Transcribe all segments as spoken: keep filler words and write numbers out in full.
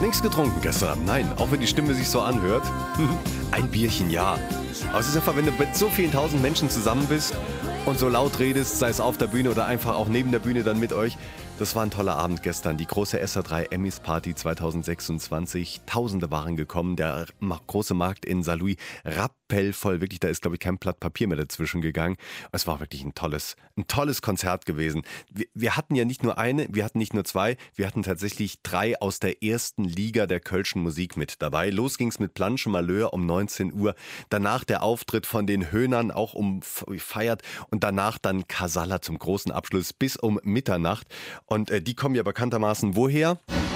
Nichts getrunken gestern Abend, nein, auch wenn die Stimme sich so anhört. Ein Bierchen, ja. Aber es ist einfach, wenn du mit so vielen tausend Menschen zusammen bist und so laut redest, sei es auf der Bühne oder einfach auch neben der Bühne dann mit euch. Das war ein toller Abend gestern. Die große S R drei Emmys Party zweitausendsechsundzwanzig. Tausende waren gekommen. Der große Markt in Saarlouis rappellvoll. Wirklich, da ist, glaube ich, kein Blatt Papier mehr dazwischen gegangen. Es war wirklich ein tolles, ein tolles Konzert gewesen. Wir, wir hatten ja nicht nur eine, wir hatten nicht nur zwei, wir hatten tatsächlich drei aus der ersten Liga der kölschen Musik mit dabei. Los ging's mit Planche Malheur um neunzehn Uhr. Danach der Auftritt von den Höhnern, auch um Feiert. Und danach dann Casalla zum großen Abschluss bis um Mitternacht. Und äh, die kommen ja bekanntermaßen woher?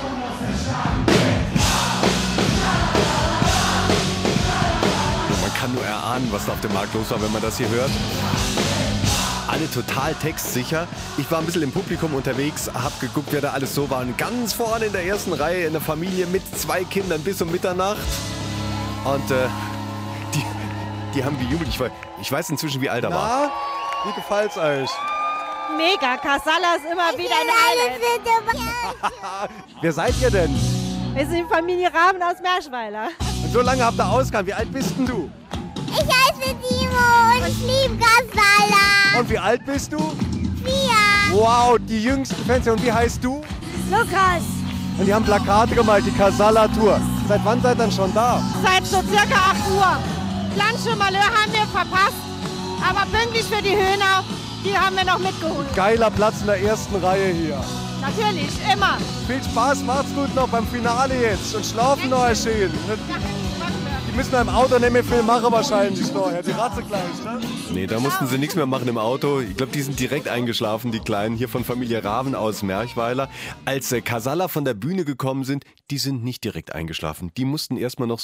Man kann nur erahnen, was da auf dem Markt los war, wenn man das hier hört. Alle total textsicher. Ich war ein bisschen im Publikum unterwegs, hab geguckt, wer da alles so war. Und ganz vorne in der ersten Reihe eine Familie mit zwei Kindern bis um Mitternacht. Und äh, die, die haben gejubelt. Ich, ich weiß inzwischen, wie alt er war. Wie gefällt's euch? Mega, Casalla ist immer wieder ein Highlight. Wer seid ihr denn? Wir sind die Familie Raben aus Merschweiler. Und so lange habt ihr ausgegangen. Wie alt bist denn du? Ich heiße Timo und ich liebe Casalla. Und wie alt bist du? Vier. Wow, die jüngsten Fans. Und wie heißt du? Lukas. Und die haben Plakate gemalt, die Casalla Tour. Seit wann seid ihr denn schon da? Seit so circa acht Uhr. Planche Malheur haben wir verpasst, aber pünktlich für die Höhner, die haben wir noch mitgeholt. Geiler Platz in der ersten Reihe hier. Natürlich, immer. Viel Spaß, macht's gut noch beim Finale jetzt und schlafen noch schön. Die müssen im Auto nicht mehr viel machen wahrscheinlich noch. Die Ratze gleich, ne? Nee, da mussten sie nichts mehr machen im Auto. Ich glaube, die sind direkt eingeschlafen, die Kleinen hier von Familie Raven aus Merchweiler. Als äh, Casalla von der Bühne gekommen sind, die sind nicht direkt eingeschlafen. Die mussten erstmal noch